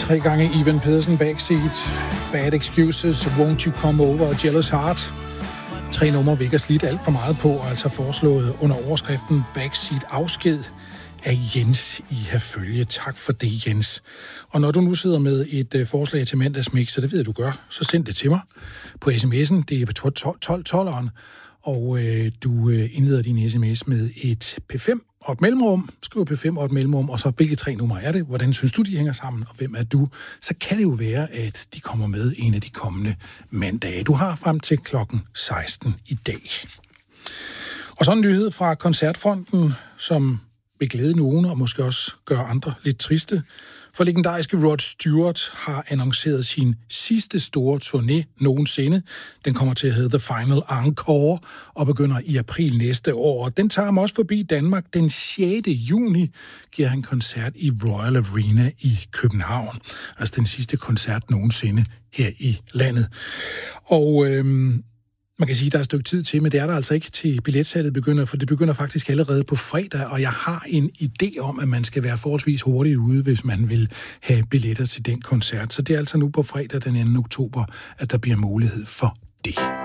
3 gange Ivan Pedersen Backseat, Bad Excuses, Won't You Come Over og Jealous Heart. 3 numre vi ikke har slidt alt for meget på, altså foreslået under overskriften Backseat afsked af Jens i Herfølge. Tak for det, Jens. Og når du nu sidder med et forslag til mandagsmix, så det ved jeg, du gør, så send det til mig på sms'en. Det er på 1212'eren, og du indleder din sms med et P5 og et mellemrum. Skriv P5 og et mellemrum, og så hvilke 3 numre er det? Hvordan synes du, de hænger sammen, og hvem er du? Så kan det jo være, at de kommer med en af de kommende mandage. Du har frem til klokken 16 i dag. Og så en nyhed fra Koncertfronten, som vil glæde nogen og måske også gøre andre lidt triste. For legendariske Rod Stewart har annonceret sin sidste store turné nogensinde. Den kommer til at hedde The Final Encore og begynder i april næste år. Den tager ham også forbi Danmark. Den 6. juni giver han koncert i Royal Arena i København. Altså den sidste koncert nogensinde her i landet. Og man kan sige, at der er et stykke tid til, men det er der altså ikke til billetsalget begynder, for det begynder faktisk allerede på fredag, og jeg har en idé om, at man skal være forholdsvis hurtigt ude, hvis man vil have billetter til den koncert. Så det er altså nu på fredag den 2. oktober, at der bliver mulighed for det.